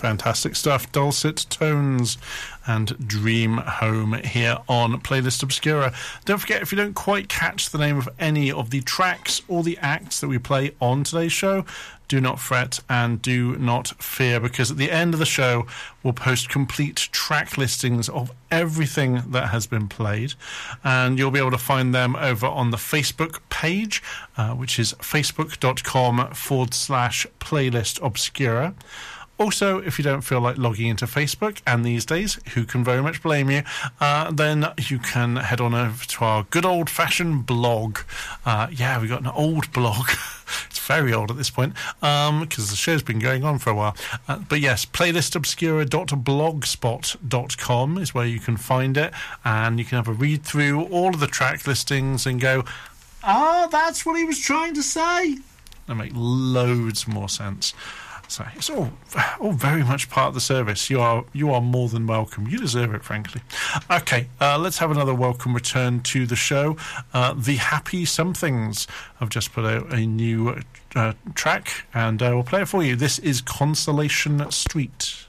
Fantastic stuff. Dulcet Tones and Dream Home here on Playlist Obscura. Don't forget, if you don't quite catch the name of any of the tracks or the acts that we play on today's show, do not fret and do not fear, because at the end of the show we'll post complete track listings of everything that has been played, and you'll be able to find them over on the Facebook page, which is facebook.com/Playlist Obscura. Also, if you don't feel like logging into Facebook, and these days, who can very much blame you, then you can head on over to our good old-fashioned blog. Yeah, we've got an old blog. It's very old at this point, because the show's been going on for a while. But yes, playlistobscura.blogspot.com is where you can find it, and you can have a read through all of the track listings and go, that's what he was trying to say. That make loads more sense. So it's all very much part of the service. You are more than welcome. You deserve it, frankly. Okay, let's have another welcome return to the show. The Happy Somethings have just put out a new track, and we'll play it for you. This is Consolation Street.